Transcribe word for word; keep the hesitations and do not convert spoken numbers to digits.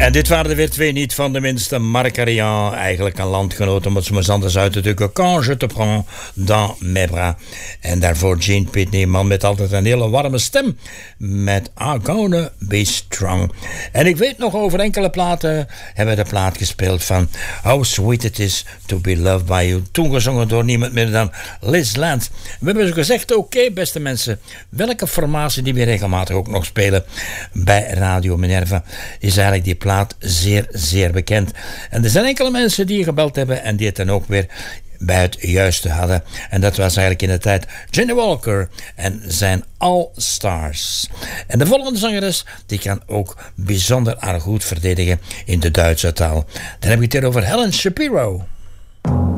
En dit waren er weer twee niet van de minste. Marc Arian, eigenlijk een landgenoot, om het zo maar eens anders uit te drukken. Quand je te prends dans mes bras. En daarvoor Gene Pitney, een man met altijd een hele warme stem. Met I'm gonna be strong. En ik weet nog, over enkele platen hebben we de plaat gespeeld van How Sweet It Is To Be Loved By You. Toen gezongen door niemand minder dan Liz Lance. We hebben zo gezegd, oké okay, beste mensen, welke formatie die we regelmatig ook nog spelen bij Radio Minerva, is eigenlijk die plaat zeer, zeer bekend. En er zijn enkele mensen die gebeld hebben en die het dan ook weer bij het juiste hadden. En dat was eigenlijk in de tijd Jenny Walker en zijn All Stars. En de volgende zangeres, die kan ook bijzonder aardig goed verdedigen in de Duitse taal. Dan heb ik het hier over Helen Shapiro.